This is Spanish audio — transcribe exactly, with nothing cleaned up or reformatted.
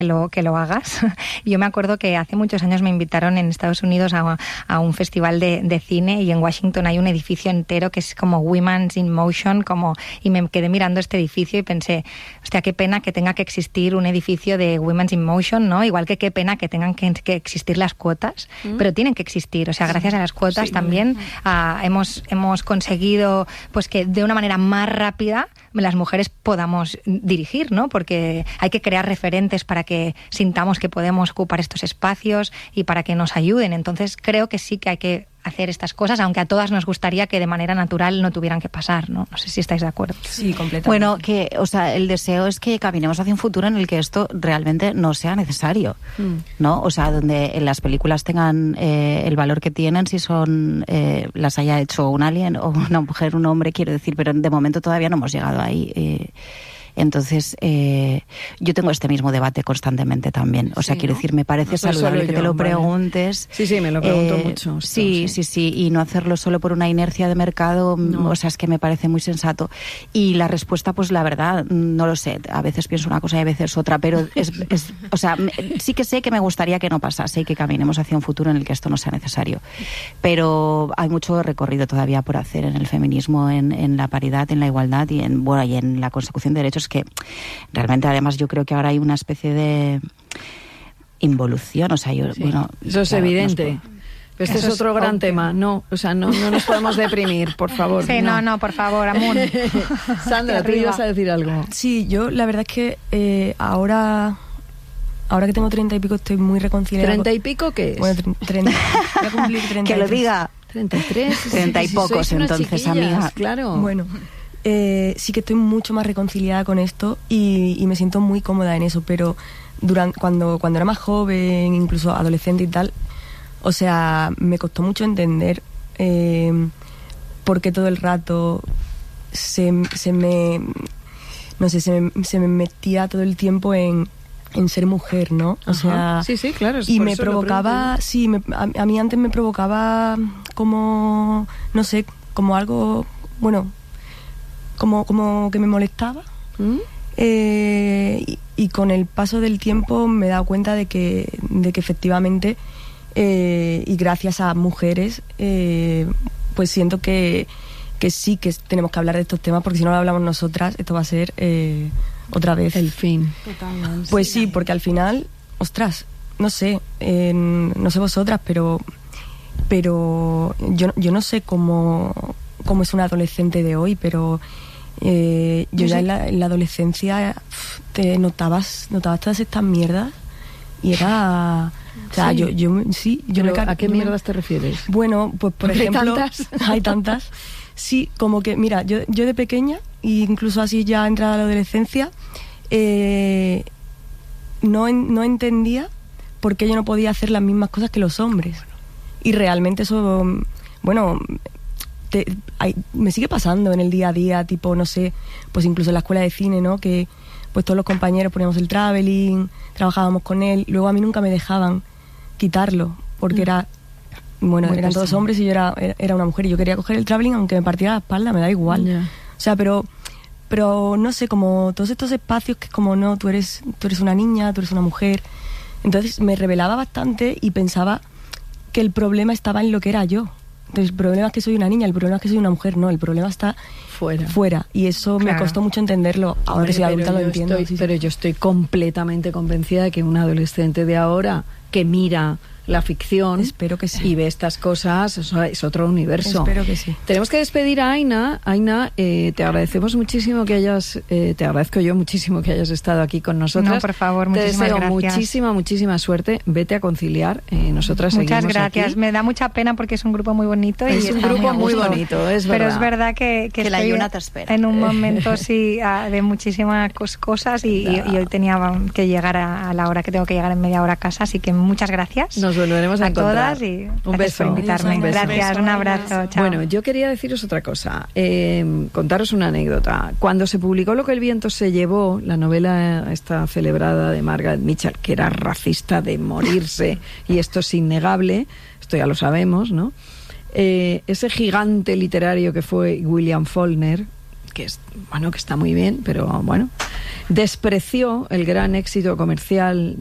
que lo, que lo hagas. Yo me acuerdo que hace muchos años me invitaron en Estados Unidos a, a un festival de, de cine, y en Washington hay un edificio entero que es como Women's in Motion, como, y me quedé mirando este edificio y pensé, hostia, qué pena que tenga que existir un edificio de Women's in Motion, ¿no? Igual que qué pena que tengan que, que existir las cuotas, mm. pero tienen que existir. O sea, gracias a las cuotas sí, también uh, hemos, hemos conseguido pues que de una manera más rápida las mujeres podamos dirigir, ¿no? Porque hay que crear referentes para que sintamos que podemos ocupar estos espacios y para que nos ayuden. Entonces creo que sí que hay que hacer estas cosas, aunque a todas nos gustaría que de manera natural no tuvieran que pasar, ¿no? No sé si estáis de acuerdo. Sí, completamente. Bueno, que, o sea, el deseo es que caminemos hacia un futuro en el que esto realmente no sea necesario, mm. ¿no? O sea, donde las películas tengan eh, el valor que tienen, si son eh, las haya hecho un alien o una mujer, un hombre, quiero decir, pero de momento todavía no hemos llegado ahí. Eh, Entonces, eh, yo tengo este mismo debate constantemente también. O sea, sí, quiero ¿no? decir, me parece no saludable que yo, te lo preguntes. Vale. Sí, sí, me lo pregunto eh, mucho. Esto, sí, sí, sí, sí, y no hacerlo solo por una inercia de mercado, no. O sea, es que me parece muy sensato. Y la respuesta, pues la verdad, no lo sé. A veces pienso una cosa y a veces otra, pero es, es o sea, sí que sé que me gustaría que no pasase y que caminemos hacia un futuro en el que esto no sea necesario. Pero hay mucho recorrido todavía por hacer en el feminismo, en, en la paridad, en la igualdad y en, bueno, y en la consecución de derechos, que realmente además yo creo que ahora hay una especie de involución, o sea, yo, sí, bueno, eso es claro, evidente. Nos... Este eso es otro es gran obvio. tema, no, o sea, no, no nos podemos deprimir, por favor. Sí, no, no, no por favor, Amun. Sandra, tú ibas a decir algo. Sí, yo la verdad es que eh, ahora... Ahora que tengo treinta y pico estoy muy reconciliada. ¿Treinta y pico qué es? Bueno, treinta. Voy a cumplir treinta y tres. Que lo diga. Treinta y tres. Treinta y si pocos, entonces, amiga. Claro. Bueno... Eh, sí que estoy mucho más reconciliada con esto y, y me siento muy cómoda en eso, pero durante, cuando, cuando era más joven, incluso adolescente y tal, o sea, me costó mucho entender eh, por qué todo el rato se, se me no sé, se me, se me metía todo el tiempo en, en ser mujer, ¿no? O Ajá. sea, sí, sí, claro. Y me provocaba, sí, me, a, a mí antes me provocaba como, no sé, como algo, bueno, Como, como que me molestaba. ¿Mm? Eh, y, y con el paso del tiempo me he dado cuenta de que, de que efectivamente, eh, y gracias a mujeres, eh, pues siento que, que sí que tenemos que hablar de estos temas, porque si no lo hablamos nosotras, esto va a ser eh, otra vez el fin. Totalmente. Pues sí, porque al final, ostras, no sé, eh, no sé vosotras, pero, pero yo, yo no sé cómo, cómo es una adolescente de hoy, pero... Eh, yo ya en la, en la adolescencia te notabas notabas todas estas mierdas y era o sea, sí. yo, yo sí yo me, ¿a qué me, mierdas te refieres? Bueno, pues por ¿Hay ejemplo tantas? hay tantas sí, como que mira, yo, yo de pequeña e incluso así ya entrada a la adolescencia eh, no, en, no entendía por qué yo no podía hacer las mismas cosas que los hombres, y realmente eso, bueno, Te, hay, me sigue pasando en el día a día, tipo, no sé, pues incluso en la escuela de cine, ¿no? Que pues todos los compañeros poníamos el traveling, trabajábamos con él, luego a mí nunca me dejaban quitarlo, porque mm. era, bueno, Muy eran pesado. Todos hombres y yo era, era una mujer, y yo quería coger el traveling aunque me partiera la espalda, me da igual. Yeah. O sea, pero, pero no sé, como todos estos espacios que es como, no, tú eres, tú eres una niña, tú eres una mujer. Entonces me rebelaba bastante y pensaba que el problema estaba en lo que era yo. Entonces, el problema es que soy una niña, el problema es que soy una mujer, no, el problema está fuera. fuera y eso claro. me costó mucho entenderlo. Ahora que soy adulta lo entiendo. Estoy, sí, sí. Pero yo estoy completamente convencida de que un adolescente de ahora que mira la ficción Espero que sí. y ve estas cosas, eso es otro universo. Espero que sí. Tenemos que despedir a Aina. Aina, eh, te agradecemos muchísimo que hayas, eh, te agradezco yo muchísimo que hayas estado aquí con nosotras. No, por favor, te muchísimas deseo gracias. muchísima, muchísima suerte. Vete a conciliar. Eh, nosotras Muchas seguimos gracias. aquí. Me da mucha pena porque es un grupo muy bonito. Es y un está grupo muy, muy bonito, es verdad. Pero es verdad que, que, que la estoy Yuna te espera. En un momento sí de muchísimas cosas y, y, y hoy tenía que llegar a, a la hora que tengo que llegar en media hora a casa, así que muchas gracias. Nos volveremos a, a encontrar. Todas y un beso por invitarme. un beso. Gracias, un abrazo. Chao. Bueno, yo quería deciros otra cosa, eh, contaros una anécdota. Cuando se publicó Lo que el viento se llevó, la novela esta celebrada de Margaret Mitchell, que era racista de morirse, y esto es innegable, esto ya lo sabemos, ¿no? Eh, ese gigante literario que fue William Faulkner, que es, bueno, que está muy bien, pero bueno, despreció el gran éxito comercial